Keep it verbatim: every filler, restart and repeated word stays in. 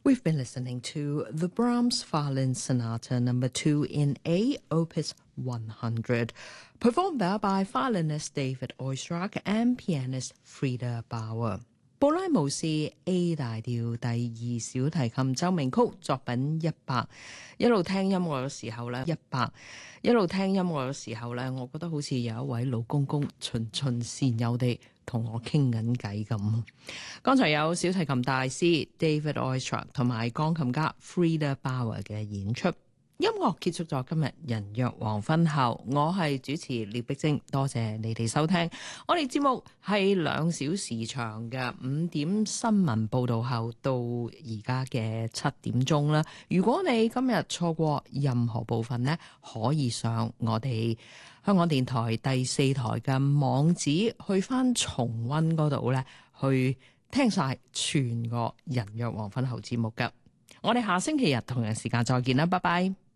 We've been listening to the Brahms Violin Sonata number two in A, Opus one hundred, performed there by violinist David Oistrakh and pianist Frida Bauer. 布拉姆士 A 大調第二小提琴奏鳴曲作品一百，一路聽音樂嘅時候咧，一百一路聽音樂嘅時候咧，我覺得好似有一位老公公循循善誘地同我傾緊偈咁。剛才有小提琴大師 David Oistrakh 同埋鋼琴家 Frida Bauer 嘅演出。音樂結束咗今日人約黃昏後，我係主持聶碧晶，多謝你哋收聽。我哋節目係兩小時長嘅，五點新聞報道後到而家嘅七點鐘啦。如果你今日錯過任何部分呢，可以上我哋香港電台第四台嘅網址去翻重溫嗰度呢，去聽晒全個人約黃昏後節目㗎。我哋下星期日同樣時間再見啦，拜拜。